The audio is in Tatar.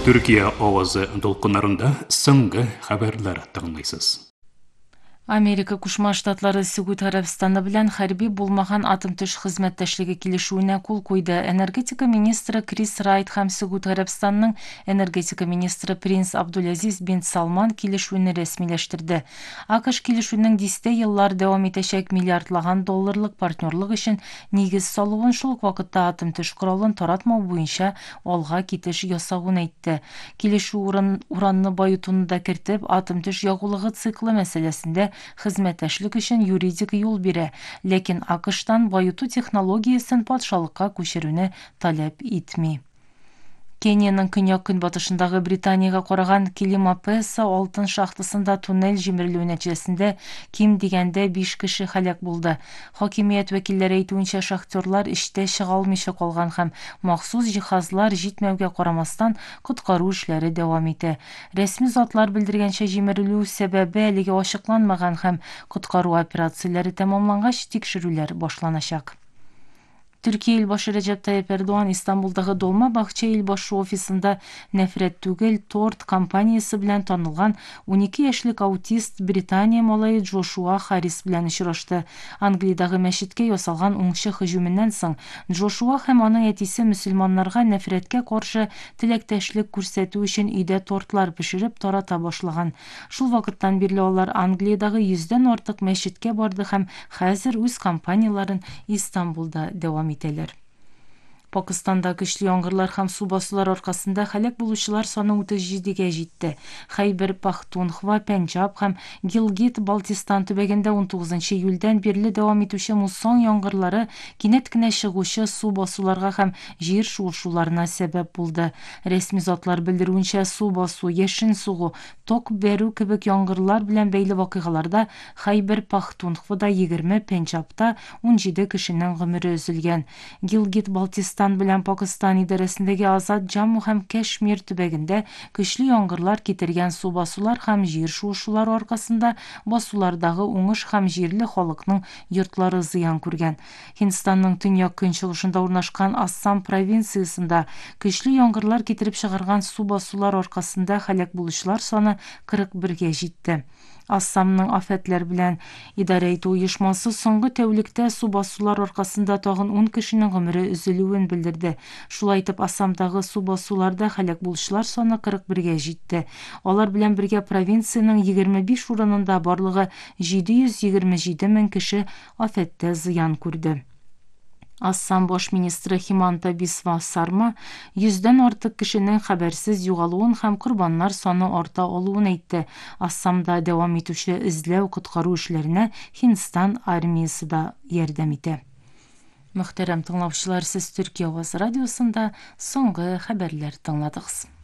Түркия овозы долкунарында соңғы хабарлар тыңлайсыз. Америка Кушма Штатлары Сәгүд Арабистаны белән хәрби булмаган атым-төш хезмәттәшлеге килешүенә кул куйды. Энергетика министры Крис Райт һәм Сәгүд Арабистанның энергетика министры Принц Абдулязиз бин Салман килешүне рәсмиләштерде. АКШ килешүнең 10 еллар дәвам итәчәк миллиардлаган долларлык партнерлык өчен нигез салуын, шул ук вакытта атым-төш коралын таратмау буенча алга китеш ясауын әйтте. Килешү уранны баетуны да кертеп, атым-төш ягулыгы циклы мәсьәләсендә хезмәттәшлек өчен юридик юл бирә, ләкин АКШтан баету технологиясын патшалыкка күчерүне таләп итми. Кенияның көньяк-көнбатышындагы Британияга караган Килимапеса алтын шахтасында туннель җимерелү нәтиҗәсендә ким дигәндә 5 кеше һәлак булды. Хакимият вәкилләре әйтүенчә, шахтерлар эштә чыга алмыйча калган һәм махсус җиһазлар җитмәүгә карамастан коткару эшләре дәвам итә. Рәсми затлар белдергәнчә, җимерелү сәбәбе әлегә ачыкланмаган һәм коткару операцияләре тәмамлангач тикшерүләр башланачак. Төркия илбашы Реджеп Тайип Эрдоган Истанбулдагы Долма бакча илбашы офисында нәфрәт түгел торт компаниясе белән танылган 12 яшьлек аутист Британия малае Джошуа Харрис белән очрашты. Англиядагы мәчеткә ясалган уңчы һөҗүменнән соң Джошуа һәм аның әтисе мөселманнарга нәфрәткә каршы теләктәшлек күрсәтү өчен өйдә тортлар пешереп тарата башлаган. Шул вакыттан бирле алар Англиядагы 100дән артык мәчеткә барды һәм хәзер үз компанияларын Истанбулда дәвам итәләр. Пакистанда көчле яңгырлар һәм су басулар аркасында һәлак булучылар саны 37-гә җитте. Хайбер Пахтунхва, Пенджаб һәм Гилгит-Балтистан төбәгендә 19 июльдән бирле дәвам итүче муссон яңгырлары кинәт кенә чыгучы су басуларга һәм җир шуышуларына сәбәп булды. Рәсми затлар белдерүенчә, су басу, яшен сугу, ток бәрү кебек яңгырлар белән бәйле вакыйгаларда Хайбер Пахтунхвада 20, Пенджабта 17 кешенең гомере өзелгән. Гилгит-Балтистан белән Пакистан идарәсендәге Азат Джамму һәм Кашмир төбәгендә көчле яңгырлар китергән су басулар һәм җир шуышулары аркасында басулардагы уңыш һәм җирле халыкның йортлары зыян күргән. Һиндстанның төньяк-көнчыгышында урнашкан Ассам провинциясендә көчле яңгырлар китереп чыгарган су басулар аркасында һәлак булучылар саны 41-гә җитте. Ассамның афәтләр белән идарә итү оешмасы соңгы тәүлектә су басулар аркасында тагын 10 кешенең гомере өзелүен белдерде. Шулай итеп, Ассамдагы су басуларда һәлак булучылар саны 41-гә җитте. Алар белән бергә провинциянең 25 урынында барлыгы 727 мең кеше афәттә зыян күрде. Ассам баш министры Химанта Бисва Сарма 100дән артык кешенең хәбәрсез югалуын һәм корбаннар саны арта алуын әйтте. Ассамда дәвам итүче эзләү-коткару эшләренә Һиндстан армиясе да ярдәм итә. Мөхтәрәм тыңлаучылар, сез Төркия Аваз радиосында соңгы хәбәрләр тыңладыгыз.